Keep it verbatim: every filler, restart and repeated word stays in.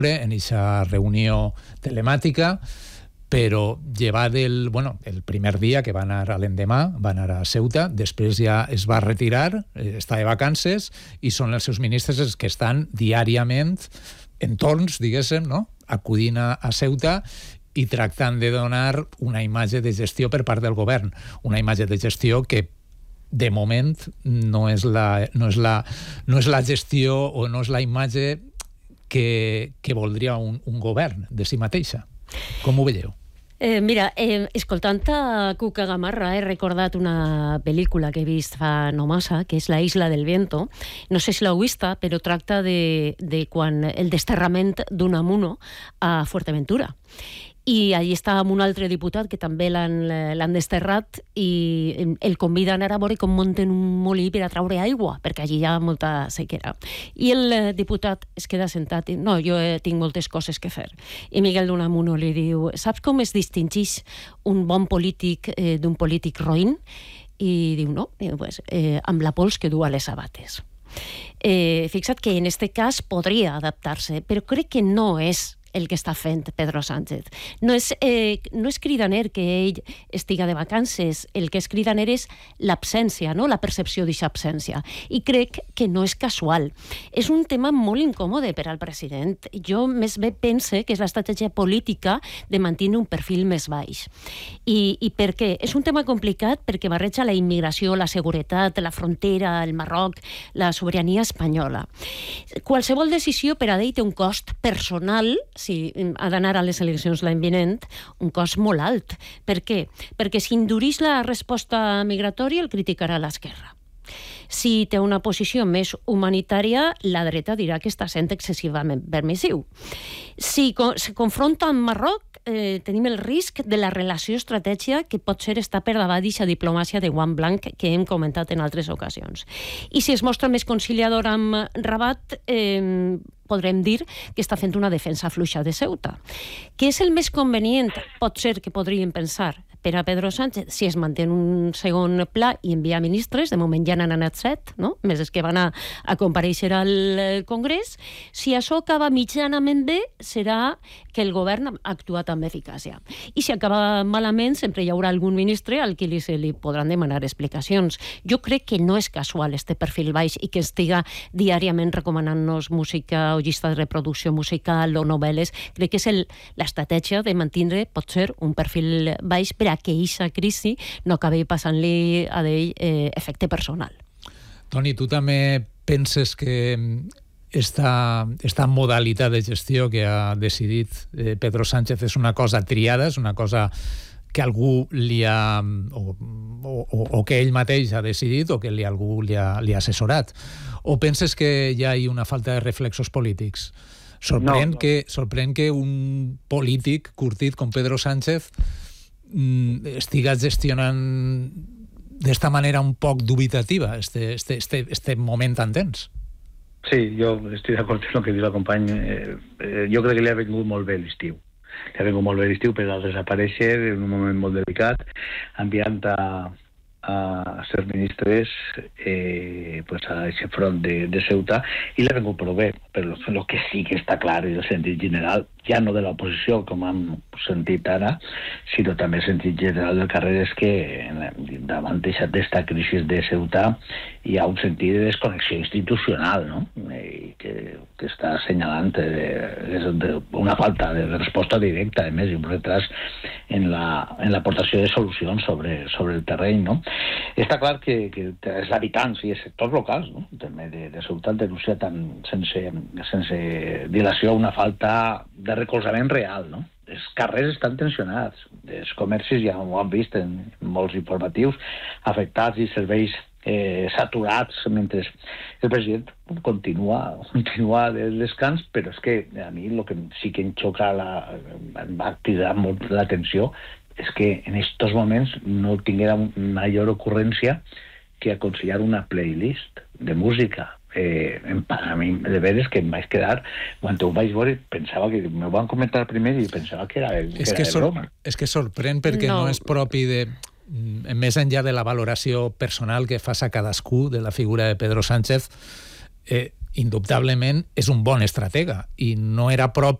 en aquesta reunió telemàtica, però llevat el, bueno, el primer dia que va anar a l'endemà, va anar a Ceuta, després ja es va retirar, està de vacances, i són els seus ministres els que estan diàriament en torns, diguéssim, no? Acudint a, a Ceuta i tractant de donar una imatge de gestió per part del govern, una imatge de gestió que de moment no és la, no és la, no és la gestió o no és la imatge que, que voldria un, un govern de si mateixa. Com ho veieu? Eh, mira, eh, escoltant a Cuca Gamarra he recordat una pel·lícula que he vist fa no massa, que és La isla del viento. No sé si l'heu vista, però tracta de, de quan el desterrament d'un amuno a Fuerteventura. I allí està amb un altre diputat que també l'han, l'han desterrat i el convida a anar a veure com munten un molí per a traure aigua, perquè allí hi ha molta sequera. I el diputat es queda sentat i no, jo tinc moltes coses que fer. I Miguel d'Unamuno li diu, saps com es distingeix un bon polític eh, d'un polític roïn? I diu, no, eh, pues, eh, amb la pols que du a les sabates. Eh, fixa't que en este cas podria adaptar-se, però crec que no és el que està fent Pedro Sánchez. No és, eh, no és cridaner que ell estiga de vacances, el que és cridaner és l'absència, no? La percepció d'aquesta absència. I crec que no és casual. És un tema molt incòmode per al president. Jo més bé pense que és l'estratègia política de mantenir un perfil més baix. I, i per què? És un tema complicat perquè barreja la immigració, la seguretat, la frontera, el Marroc, la sobirania espanyola. Qualsevol decisió per a ell té un cost personal, si ha d'anar a les eleccions l'any vinent, un cost molt alt. Per què? Perquè si endureix la resposta migratòria, el criticarà l'esquerra. Si té una posició més humanitària, la dreta dirà que està sent excessivament permissiu. Si se confronta amb Marroc, eh, tenim el risc de la relació estratègia que pot ser estar per davant d'aquesta diplomàcia de guant blanc que hem comentat en altres ocasions. I si es mostra més conciliador amb Rabat, eh, podrem dir que està fent una defensa fluixa de Ceuta. Què és el més convenient? Pot ser que podríem pensar per a Pedro Sánchez, si es manté en un segon pla i envia ministres, de moment ja n'han anat set, no? Més els que van a, a comparèixer al Congrés. Si això acaba mitjanament bé, serà que el govern ha actuat amb eficàcia. I si acaba malament, sempre hi haurà algun ministre al que li, se li podran demanar explicacions. Jo crec que no és casual este perfil baix i que estiga diàriament recomanant-nos música o llista de reproducció musical o novel·les. Crec que és el, l'estratègia de mantenir, pot ser, un perfil baix per a que aquesta crisi no acabi passant-li a ell eh, efecte personal. Toni, tu també penses que esta, esta modalitat de gestió que ha decidit eh, Pedro Sánchez és una cosa triada, és una cosa que algú li ha o, o, o que ell mateix ha decidit o que li, algú li ha, li ha assessorat? O penses que hi ha una falta de reflexos polítics? Sorprèn, no, no. Que, sorprèn que un polític curtit com Pedro Sánchez estiga gestionant d'esta manera un poc dubitativa este, este, este, este moment tan tens. Sí, jo estic d'acord amb el que diu la company. Eh, eh, jo crec que li ha vingut molt bé l'estiu. Li ha vingut molt bé l'estiu per a desaparèixer en un moment molt delicat, enviant a, a ser ministres eh, pues a aquest front de, de Ceuta, i li ha vingut prou bé. Però el que sí que està clar i el sentit general, ja no de l'oposició, com hem sentit ara, sinó també el sentit general del carrer, és que davant d'aquesta crisi de Ceuta hi ha un sentit de desconnexió institucional, no? I que, que està assenyalant eh, una falta de resposta directa, a més, i un retras en la, en l'aportació de solucions sobre, sobre el terreny, no? Està clar que, que els habitants i els sectors locals, no? També de, de Ceuta han denunciat sense, sense dilació una falta de recolzament real, no? Els carrers estan tensionats, els comercis ja ho han vist en molts informatius afectats i serveis eh, saturats, mentre el president continua, continua del descans, però és que a mi el que sí que em xoca, la, em va cridar molt l'atenció, és que en aquests moments no tinguera major ocurrència que aconsellar una playlist de música. Eh, a mi de veres que em vaig quedar, quan ho vaig veure pensava que me ho van comentar primer i pensava que era, que és era que de broma. És que sorprèn perquè no. no és propi de, més enllà de la valoració personal que fas a cadascú de la figura de Pedro Sánchez, eh, indubtablement és un bon estratega i no era propi